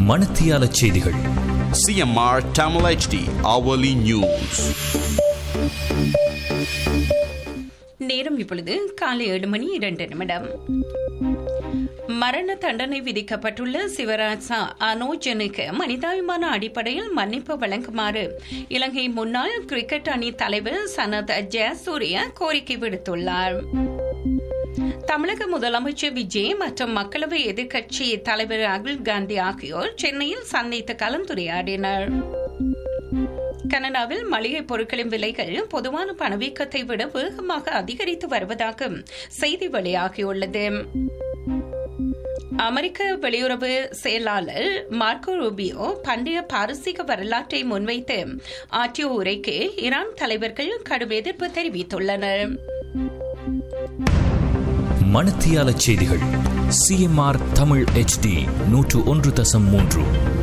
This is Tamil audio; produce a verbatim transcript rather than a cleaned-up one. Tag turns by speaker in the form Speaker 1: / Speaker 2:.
Speaker 1: மணத்தியால செய்திகள்.
Speaker 2: C M R Tamil H D hourly news.
Speaker 3: நேரம் இப்பொழுது காலை ஏழு மணி இரண்டு நிமிடம். மரண தண்டனை விதிக்கப்பட்டுள்ள சிவராஜா அனோஜனுக்கு மனிதாபிமான அடிப்படையில் மன்னிப்பு வழங்குமாறு இலங்கை முன்னாள் கிரிக்கெட் அணி தலைவர் சனத் ஜெயசூரிய கோரிக்கை விடுத்துள்ளார். தமிழக முதலமைச்சர் விஜய் மற்றும் மக்களவை எதிர்க்கட்சி தலைவர் ராகுல் காந்தி ஆகியோர் சென்னையில் சந்தித்து கலந்துரையாடினர். கனடாவில் மளிகை பொருட்களின் விலைகள் பொதுவான பணவீக்கத்தை விட வேகமாக அதிகரித்து வருவதாக செய்தி வெளியாகியுள்ளது. அமெரிக்க வெளியுறவு செயலாளர் மார்க்கோ ரூபியோ பண்டைய பாரசீக வரலாற்றை முன்வைத்து ஆற்றிய உரைக்கு ஈரான் தலைவர்கள் கடும் எதிர்ப்பு தெரிவித்துள்ளனர்.
Speaker 1: மணத்தியால செய்திகள். C M R Tamil H D நூற்று ஒன்று தசம் மூன்று.